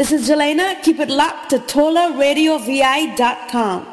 This is Jelena. Keep it locked to TolaRadioVI.com.